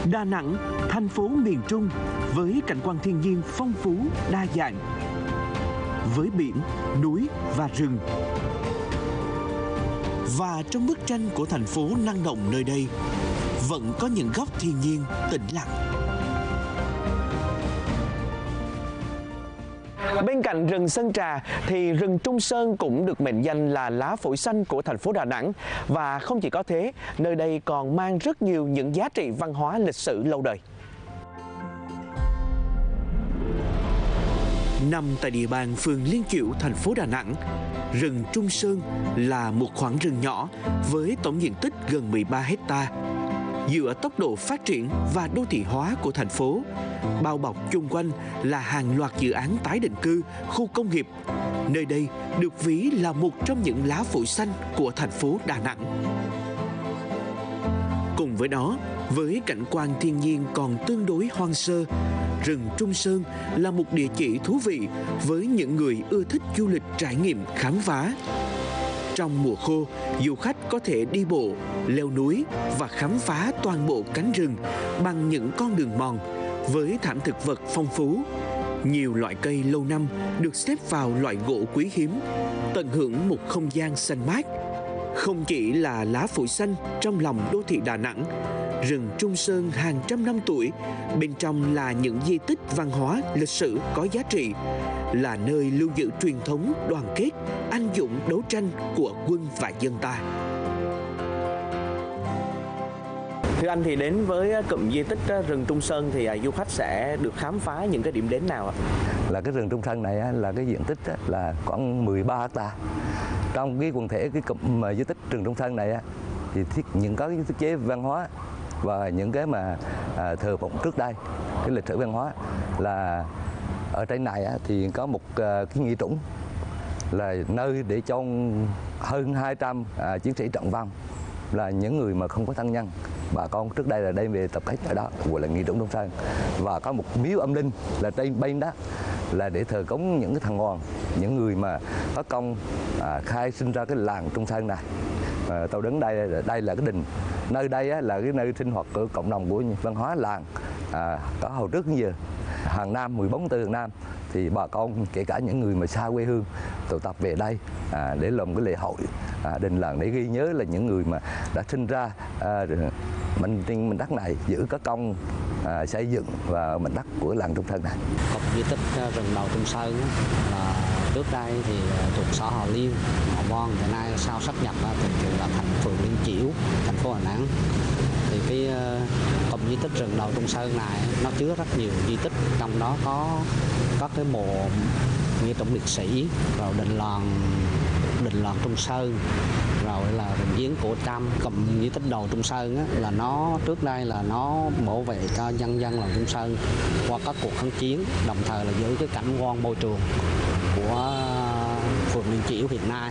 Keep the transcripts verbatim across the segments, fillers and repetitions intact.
Đà Nẵng, thành phố miền Trung với cảnh quan thiên nhiên phong phú, đa dạng, với biển, núi và rừng. Và trong bức tranh của thành phố năng động nơi đây, vẫn có những góc thiên nhiên tĩnh lặng. Bên cạnh rừng Sơn Trà thì rừng Trung Sơn cũng được mệnh danh là lá phổi xanh của thành phố Đà Nẵng. Và không chỉ có thế, nơi đây còn mang rất nhiều những giá trị văn hóa lịch sử lâu đời. Nằm tại địa bàn phường Liên Chiểu, thành phố Đà Nẵng, rừng Trung Sơn là một khoảng rừng nhỏ với tổng diện tích gần mười ba héc ta. Giữa tốc độ phát triển và đô thị hóa của thành phố, bao bọc chung quanh là hàng loạt dự án tái định cư, khu công nghiệp. Nơi đây được ví là một trong những lá phổi xanh của thành phố Đà Nẵng. Cùng với đó, với cảnh quan thiên nhiên còn tương đối hoang sơ, rừng Trung Sơn là một địa chỉ thú vị với những người ưa thích du lịch trải nghiệm khám phá. Trong mùa khô, du khách có thể đi bộ, leo núi và khám phá toàn bộ cánh rừng bằng những con đường mòn với thảm thực vật phong phú. Nhiều loại cây lâu năm được xếp vào loại gỗ quý hiếm, tận hưởng một không gian xanh mát. Không chỉ là lá phổi xanh trong lòng đô thị Đà Nẵng, rừng Trung Sơn hàng trăm năm tuổi, bên trong là những di tích văn hóa, lịch sử có giá trị, là nơi lưu giữ truyền thống đoàn kết, anh dũng đấu tranh của quân và dân ta. Thưa anh, thì đến với cụm di tích rừng Trung Sơn thì du khách sẽ được khám phá những cái điểm đến nào ạ? Là cái rừng Trung Sơn này là cái diện tích là khoảng mười ba héc ta. Trong cái quần thể cái cụm di tích rừng Trung Sơn này thì những có cái thiết chế văn hóa và những cái mà à, thờ phụng trước đây, cái lịch sử văn hóa là ở trên này thì có một cái nghĩa trũng là nơi để cho hơn hai trăm à, chiến sĩ trận vong, là những người mà không có thân nhân, bà con trước đây là đem về tập kết ở đó, gọi là nghĩa trũng Trung Sơn. Và có một miếu âm linh là trên bên đó là để thờ cúng những cái thằng ngoan, những người mà có công à, khai sinh ra cái làng Trung Sơn này. À, tôi đứng đây, đây là cái đình, nơi đây á, là cái nơi sinh hoạt của cộng đồng của văn hóa làng à, có hồi trước đến giờ. Hàng năm mười bốn tháng tư hàng năm thì bà con kể cả những người mà xa quê hương tụ tập về đây à, để làm cái lễ hội à, đình làng để ghi nhớ là những người mà đã sinh ra à, mình trên mảnh đất này, giữ có công à, xây dựng và mảnh đất của làng Trung Sơn này. Cụm di tích rừng đầu Trung Sơn là trước đây thì thuộc xã Hòa Liên, Hòa Vang, hiện nay sau sáp nhập thì, thì là thành phường Liên Chiểu, thành phố Đà Nẵng. Thì cái cụm di tích rừng đầu Trung Sơn này nó chứa rất nhiều di tích, trong đó có các cái mộ nghĩa trang liệt sĩ, rồi đình làng đình làng Trung Sơn, rồi là rừng giếng cổ Trăm. Cụm di tích đầu Trung Sơn á, là nó trước đây là nó bảo vệ cho nhân dân làng Trung Sơn qua các cuộc kháng chiến, đồng thời là giữ cái cảnh quan môi trường của phường Liên Chiểu hiện nay.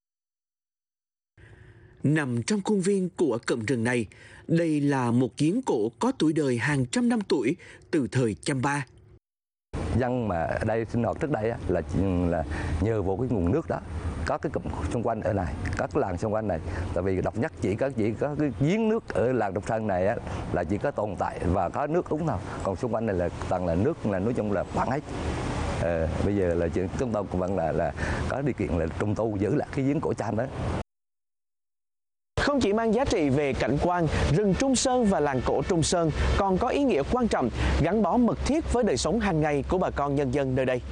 Nằm trong khuôn viên của cụm rừng này, đây là một giếng cổ có tuổi đời hàng trăm năm tuổi từ thời Chăm Ba. Dân mà ở đây sinh hoạt trước đây là, là nhờ vào cái nguồn nước đó, có cái cụm xung quanh ở này, các làng xung quanh này. Tại vì độc nhất chỉ có chỉ có cái giếng nước ở làng Trung Sơn này á, là chỉ có tồn tại và có nước uống thôi, còn xung quanh này là toàn là nước, là nói chung là bằng hết. À, bây giờ là chúng tôi cũng vẫn là là có điều kiện là trùng tu giữ lại cái giếng cổ Trăm đó. Không chỉ mang giá trị về cảnh quan, rừng Trung Sơn và làng cổ Trung Sơn còn có ý nghĩa quan trọng, gắn bó mật thiết với đời sống hàng ngày của bà con nhân dân nơi đây.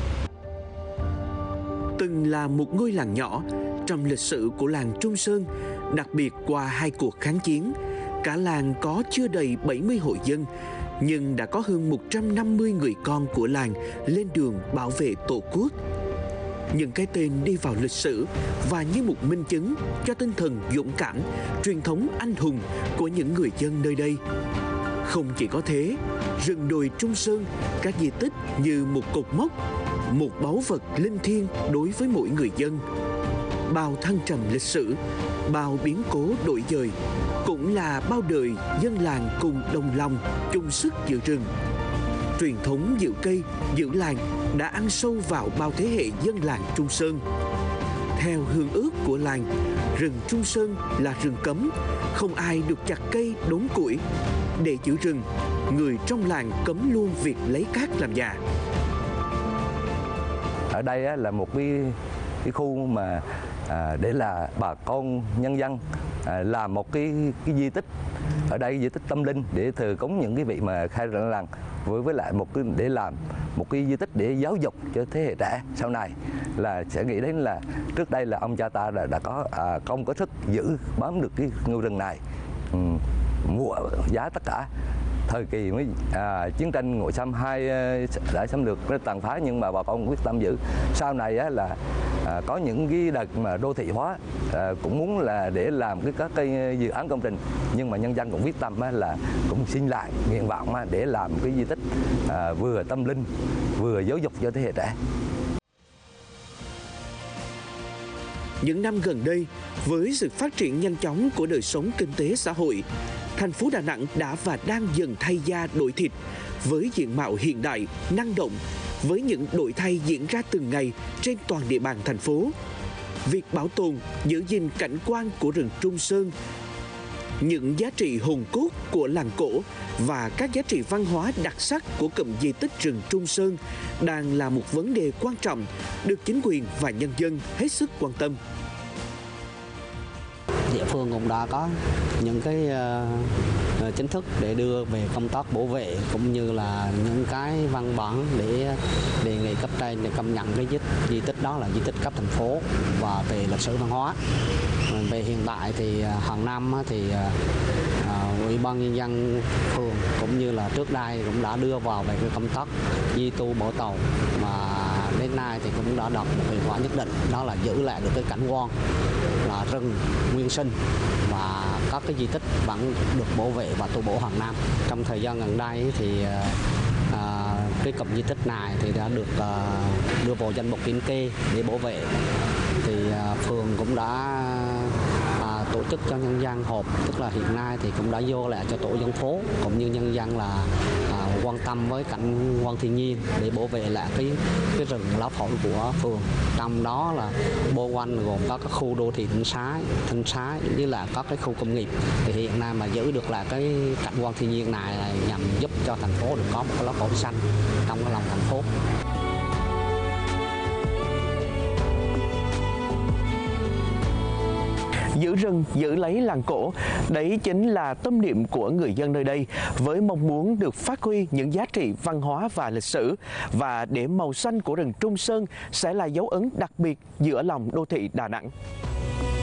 Từng là một ngôi làng nhỏ trong lịch sử của làng Trung Sơn, đặc biệt qua hai cuộc kháng chiến, cả làng có chưa đầy bảy mươi hộ dân, nhưng đã có hơn một trăm năm mươi người con của làng lên đường bảo vệ Tổ quốc. Những cái tên đi vào lịch sử và như một minh chứng cho tinh thần dũng cảm, truyền thống anh hùng của những người dân nơi đây. Không chỉ có thế, rừng đồi Trung Sơn, các di tích như một cột mốc, một báu vật linh thiêng đối với mỗi người dân. Bao thăng trầm lịch sử, bao biến cố đổi dời, cũng là bao đời dân làng cùng đồng lòng, chung sức giữ rừng. Truyền thống giữ cây, giữ làng đã ăn sâu vào bao thế hệ dân làng Trung Sơn. Theo hương ước của làng, rừng Trung Sơn là rừng cấm, không ai được chặt cây đốn củi. để giữ rừng, người trong làng cấm luôn việc lấy cát làm nhà. Ở đây á, là một cái cái khu mà à, để là bà con nhân dân à, làm một cái cái di tích, ở đây di tích tâm linh để thờ cúng những cái vị mà khai rạng làng, với với lại một cái để làm một cái di tích để giáo dục cho thế hệ trẻ sau này, là sẽ nghĩ đến là trước đây là ông cha ta đã, đã có à, công có sức giữ bám được cái ngôi rừng này, ừ, mua giá tất cả. Thời kỳ mới à, chiến tranh Ngụy Xâm hai đã xâm lược tàn phá, nhưng mà bà con quyết tâm giữ. Sau này á, là à, có những cái đợt mà đô thị hóa à, cũng muốn là để làm cái các cái dự án công trình, nhưng mà nhân dân cũng quyết tâm á, là cũng xin lại nguyện vọng á, để làm cái di tích à, vừa tâm linh vừa giáo dục cho thế hệ trẻ. Những năm gần đây, với sự phát triển nhanh chóng của đời sống kinh tế xã hội, thành phố Đà Nẵng đã và đang dần thay da đổi thịt với diện mạo hiện đại, năng động, với những đổi thay diễn ra từng ngày trên toàn địa bàn thành phố. Việc bảo tồn, giữ gìn cảnh quan của rừng Trung Sơn, những giá trị hồn cốt của làng cổ và các giá trị văn hóa đặc sắc của cụm di tích rừng Trung Sơn đang là một vấn đề quan trọng được chính quyền và nhân dân hết sức quan tâm. Địa phương cũng đã có những cái uh, chính thức để đưa về công tác bảo vệ, cũng như là những cái văn bản để đề nghị cấp trên để công nhận cái di, di tích đó là di tích cấp thành phố và về lịch sử văn hóa. Về hiện tại thì hàng năm thì uh, Ủy ban nhân dân phường cũng như là trước đây cũng đã đưa vào về cái công tác duy tu bảo tồn, mà đến nay thì cũng đã đạt một hiệu quả nhất định, đó là giữ lại được cái cảnh quan là rừng nguyên sinh và các cái di tích vẫn được bảo vệ và tu bổ hàng năm. Trong thời gian gần đây thì à, cái cụm di tích này thì đã được à, đưa vào danh mục kiểm kê để bảo vệ. Thì à, phường cũng đã à, tổ chức cho nhân dân họp, tức là hiện nay thì cũng đã vô lại cho tổ dân phố cũng như nhân dân là à, quan tâm với cảnh quan thiên nhiên để bảo vệ lại cái cái rừng lá phổi của phường. Trong đó là bao quanh gồm các cái khu đô thị sinh thái, sinh thái với là các cái khu công nghiệp. Thì hiện nay mà giữ được lại cái cảnh quan thiên nhiên này là nhằm giúp cho thành phố được có một cái lá phổi xanh trong cái lòng thành phố. Giữ rừng, giữ lấy làng cổ, đấy chính là tâm niệm của người dân nơi đây, với mong muốn được phát huy những giá trị văn hóa và lịch sử, và để màu xanh của rừng Trung Sơn sẽ là dấu ấn đặc biệt giữa lòng đô thị Đà Nẵng.